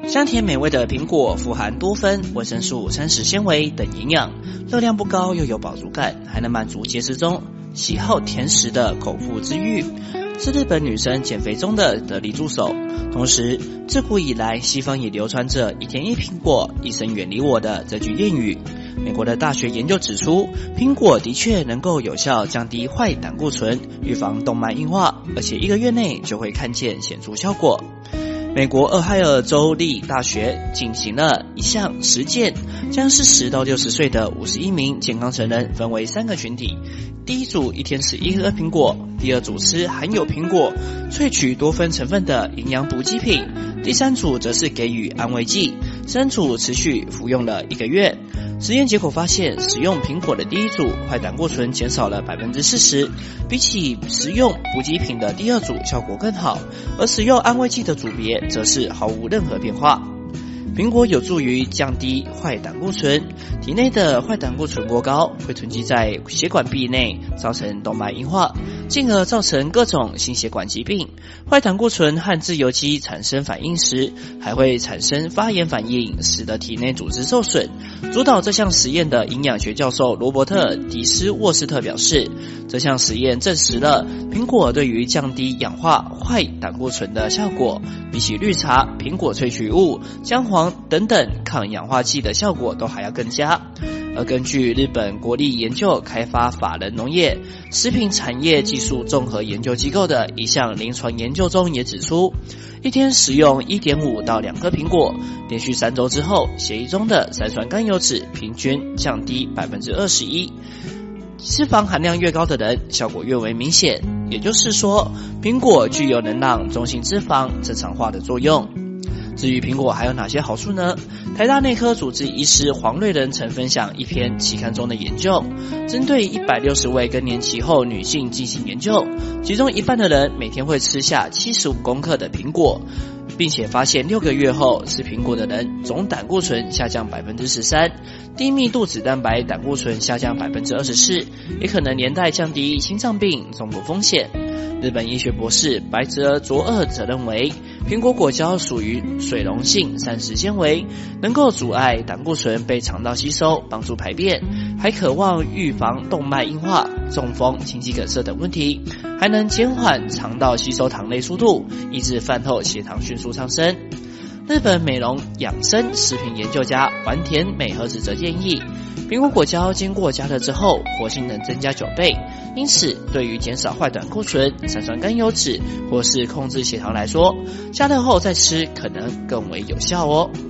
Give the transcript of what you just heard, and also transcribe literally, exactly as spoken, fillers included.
香甜美味的苹果富含多酚、维生素、膳食纤维等营养，热量不高又有饱足感，还能满足节食中喜好甜食的口腹之欲，是日本女生减肥中的得力助手。同时，自古以来西方也流传着一天一苹果，一生远离我的这句谚语。美国的大学研究指出，苹果的确能够有效降低坏胆固醇，预防动脉硬化，而且一个月内就会看见显著效果。美国俄亥俄州立大学进行了一项实践，将四十到六十岁的五十一名健康成人分为三个群体，第一组一天吃一颗苹果，第二组吃含有苹果萃取多酚成分的营养补给品，第三组则是给予安慰剂，三组持续服用了一个月。实验结果发现，使用苹果的第一组坏胆固醇减少了 百分之四十， 比起食用补给品的第二组效果更好，而使用安慰剂的组别则是毫无任何变化。苹果有助于降低坏胆固醇，体内的坏胆固醇过高会囤积在血管壁内，造成动脉硬化，进而造成各种心血管疾病。坏胆固醇和自由基产生反应时，还会产生发炎反应，使得体内组织受损。主导这项实验的营养学教授罗伯特·迪斯沃斯特表示，这项实验证实了苹果对于降低氧化坏胆固醇的效果，比起绿茶、苹果萃取物、姜黄等等抗氧化剂的效果都还要更佳。而根据日本国立研究开发法人农业食品产业技术综合研究机构的一项临床研究中也指出，一天食用 一点五到两颗苹果，连续三周之后，血液中的三酸甘油酯平均降低 百分之二十一， 脂肪含量越高的人效果越为明显。也就是说，苹果具有能让中性脂肪正常化的作用。至于苹果还有哪些好处呢？台大内科主治医师黄瑞仁曾分享一篇期刊中的研究，针对一百六十位更年期后女性进行研究，其中一半的人每天会吃下七十五公克的苹果，并且发现六个月后吃苹果的人总胆固醇下降 百分之十三， 低密度脂蛋白胆固醇下降 百分之二十四， 也可能连带降低心脏病中毒风险。日本医学博士白泽卓二则认为，苹果果胶属于水溶性膳食纤维，能够阻碍胆固醇被肠道吸收，帮助排便，还可望预防动脉硬化、中风、心肌梗塞等问题，还能减缓肠道吸收糖类速度，抑制饭后血糖迅速上升。日本美容养生食品研究家丸田美和子则建议，苹果果胶经过加热之后，活性能增加九倍，因此对于减少坏胆固醇、三酸甘油酯或是控制血糖来说，加热后再吃可能更为有效哦。